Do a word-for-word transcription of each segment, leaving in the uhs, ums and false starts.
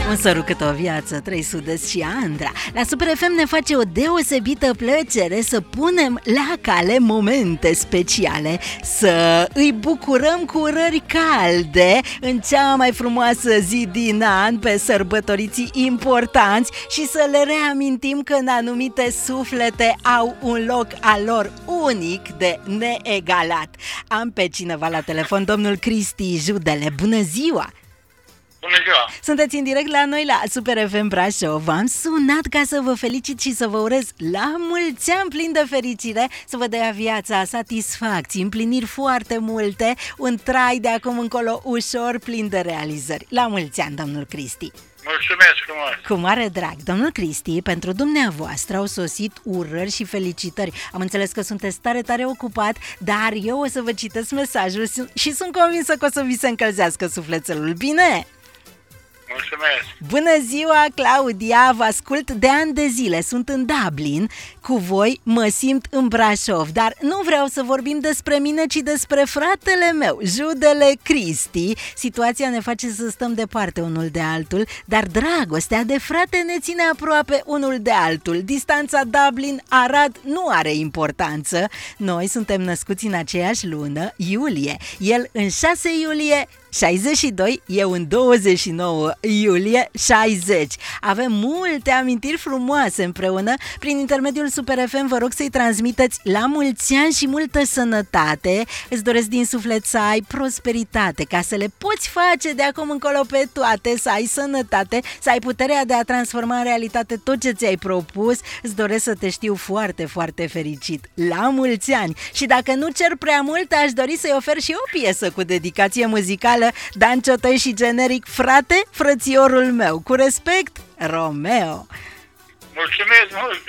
Un săru cât o viață, trei Sud-Est și Andra. La Super F M ne face o deosebită plăcere să punem la cale momente speciale, să îi bucurăm cu urări calde în cea mai frumoasă zi din an pe sărbătoriții importanți și să le reamintim că în anumite suflete au un loc al lor unic de neegalat. Am pe cineva la telefon, domnul Cristi Judele. Bună ziua! Bună ziua! Sunteți în direct la noi la Super F M Brașov. V-am sunat ca să vă felicit și să vă urez la mulți ani plin de fericire, să vă dea viața satisfacții, împliniri foarte multe, un trai de acum încolo ușor plin de realizări. La mulți ani, domnul Cristi! Mulțumesc frumos! Cu mare drag, domnul Cristi, pentru dumneavoastră au sosit urări și felicitări. Am înțeles că sunteți tare, tare ocupat, dar eu o să vă citesc mesajul și sunt convinsă că o să vi se încălzească sufletelul. Bine? Mulțumesc! Bună ziua, Claudia! Vă ascult de ani de zile. Sunt în Dublin. Cu voi mă simt în Brașov. Dar nu vreau să vorbim despre mine, ci despre fratele meu, Judele Cristi. Situația ne face să stăm departe unul de altul, dar dragostea de frate ne ține aproape unul de altul. Distanța Dublin-Arad nu are importanță. Noi suntem născuți în aceeași lună, iulie. El în șase iulie șaizeci și doi, eu în douăzeci și nouă iulie șaizeci. Avem multe amintiri frumoase împreună. Prin intermediul Super F M vă rog să-i transmiteți la mulți ani și multă sănătate. Îți doresc din suflet să ai prosperitate, ca să le poți face de acum încolo pe toate, să ai sănătate, să ai puterea de a transforma în realitate tot ce ți-ai propus. Îți doresc să te știu foarte, foarte fericit. La mulți ani! Și dacă nu cer prea mult, aș dori să-i ofer și o piesă cu dedicație muzicală, Dan Ciotoi și generic Frate, frățiorul meu. Cu respect, Romeo. Mulțumesc mult!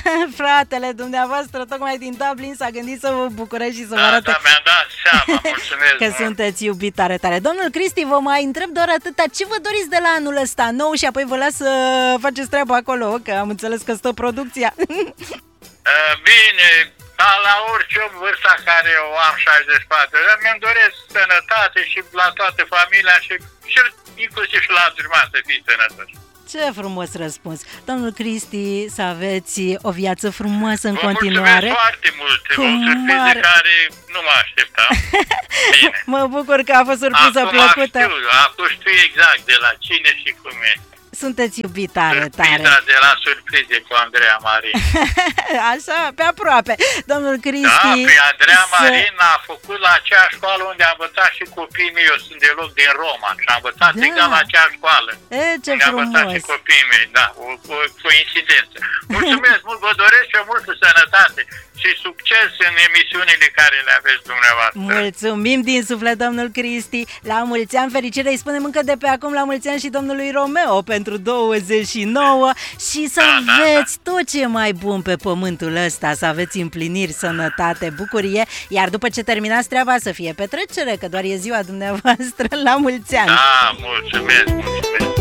Fratele dumneavoastră tocmai din Dublin s-a gândit să vă bucure și să da, vă arate da, mi-am dat seama, mulțumesc că mult. sunteți iubit tare, tare. Domnul Cristi, vă mai întreb doar atâta. Ce vă doriți de la anul ăsta nou și apoi vă las să faceți treaba acolo, că am înțeles că stă producția. uh, Bine, ca la orice om vârsta care o am, șaizeci și patru, mi-mi doresc sănătate și la toată familia și, și inclusiv și la jumătate să fii sănătos. Ce frumos răspuns. Domnul Cristi, să aveți o viață frumoasă în Vă continuare. mulțumesc foarte mult. O surpriză mare... care nu mă așteptam. Bine. Mă bucur că a fost surpriză acum plăcută. Știu, acum știu exact de la cine și cum e. Sunteți iubit tare, tare. Surpriza de la surprize cu Andreea Marin. Așa, pe aproape. Domnul Cristi... Da, pe Andreea să... Marin a făcut la aceeași școală unde am învățat și copiii mei. Eu sunt deloc din Roma și am învățat Da. exact la aceeași școală. E, ce unde frumos. am învățat și copiii mei. Da, o, o coincidență. Mulțumesc mult, vă doresc și multă sănătate și succes în emisiunile care le aveți dumneavoastră. Mulțumim din suflet, domnul Cristi. La mulți ani, fericire. Îi spunem încă de pe acum la mulți ani și domnului Romeo pentru douăzeci și nouă și să Da, da, aveți tot ce e mai bun pe pământul ăsta, să aveți împliniri, sănătate, bucurie, iar după ce terminați treaba să fie petrecere, că doar e ziua dumneavoastră. La mulți ani. Da, mulțumesc, mulțumesc.